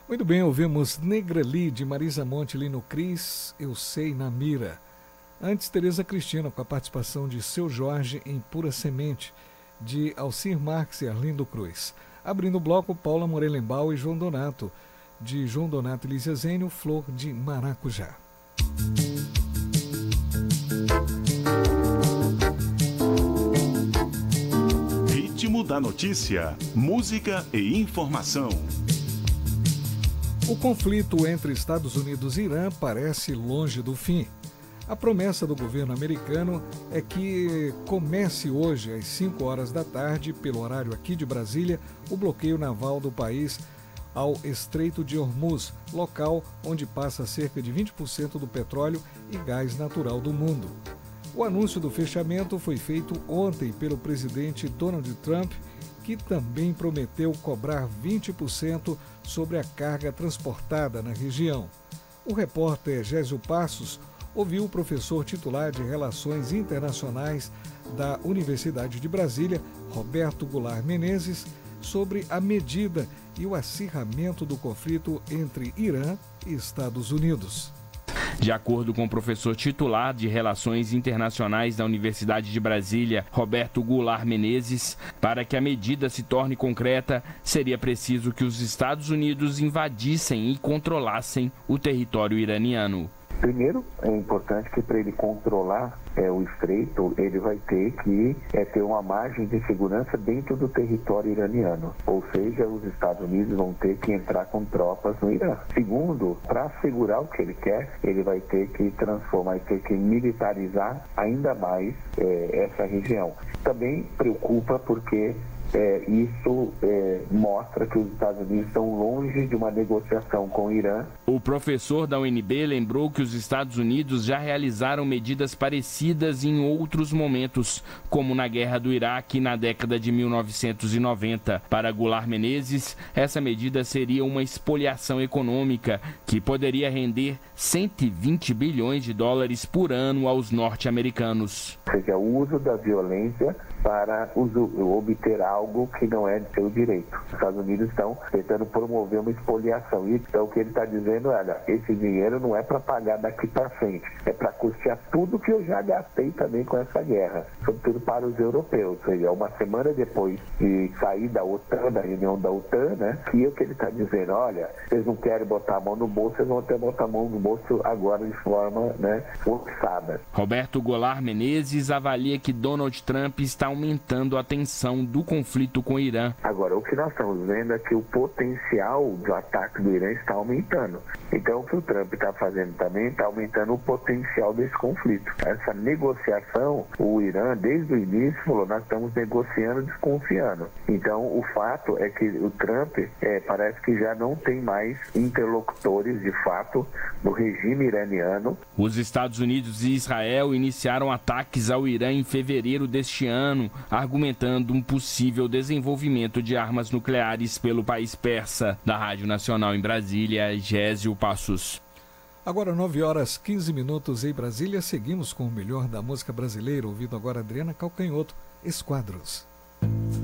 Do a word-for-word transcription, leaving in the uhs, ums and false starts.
Muito bem, ouvimos Negrali, de Marisa Monte, Lino Cris, Eu Sei, na Mira. Antes, Tereza Cristina, com a participação de Seu Jorge em Pura Semente, de Alcir Marques e Arlindo Cruz. Abrindo o bloco, Paula Morelenbaum e João Donato, de João Donato e Lísia Zênio, Flor de Maracujá. Ritmo da notícia, música e informação. O conflito entre Estados Unidos e Irã parece longe do fim. A promessa do governo americano é que comece hoje, às cinco horas da tarde, pelo horário aqui de Brasília, o bloqueio naval do país ao Estreito de Hormuz, local onde passa cerca de vinte por cento do petróleo e gás natural do mundo. O anúncio do fechamento foi feito ontem pelo presidente Donald Trump, que também prometeu cobrar vinte por cento sobre a carga transportada na região. O repórter Gésio Passos ouviu o professor titular de Relações Internacionais da Universidade de Brasília, Roberto Goulart Menezes, sobre a medida e o acirramento do conflito entre Irã e Estados Unidos. De acordo com o professor titular de Relações Internacionais da Universidade de Brasília, Roberto Goulart Menezes, para que a medida se torne concreta, seria preciso que os Estados Unidos invadissem e controlassem o território iraniano. Primeiro, é importante que para ele controlar é, o estreito, ele vai ter que é, ter uma margem de segurança dentro do território iraniano. Ou seja, os Estados Unidos vão ter que entrar com tropas no Irã. Segundo, para assegurar o que ele quer, ele vai ter que transformar, vai ter que militarizar ainda mais é, essa região. Também preocupa porque É, isso é, mostra que os Estados Unidos estão longe de uma negociação com o Irã. O professor da U N B lembrou que os Estados Unidos já realizaram medidas parecidas em outros momentos, como na Guerra do Iraque na década de mil novecentos e noventa. Para Goulart Menezes, essa medida seria uma espoliação econômica que poderia render cento e vinte bilhões de dólares por ano aos norte-americanos. Ou seja, o uso da violência para obter algo que não é de seu direito. Os Estados Unidos estão tentando promover uma espoliação. Então, o que ele está dizendo é, olha, esse dinheiro não é para pagar daqui para frente, é para custear tudo que eu já gastei também com essa guerra, sobretudo para os europeus. Ou seja, uma semana depois de sair da OTAN, da reunião da OTAN, né, que é o que ele está dizendo, olha, vocês não querem botar a mão no bolso, vocês vão ter que botar a mão no bolso agora de forma, né, forçada. Roberto Goulart Menezes avalia que Donald Trump está aumentando a tensão do conflito com o Irã. Agora, o que nós estamos vendo é que o potencial do ataque do Irã está aumentando. Então, o que o Trump está fazendo também está aumentando o potencial desse conflito. Essa negociação, o Irã, desde o início, falou, nós estamos negociando desconfiando. Então, o fato é que o Trump é, parece que já não tem mais interlocutores, de fato, no regime iraniano. Os Estados Unidos e Israel iniciaram ataques ao Irã em fevereiro deste ano, argumentando um possível desenvolvimento de armas nucleares pelo país persa. Da Rádio Nacional em Brasília, Gésio Passos. Agora nove horas quinze minutos em Brasília, seguimos com o melhor da música brasileira, ouvindo agora Adriana Calcanhoto, Esquadros.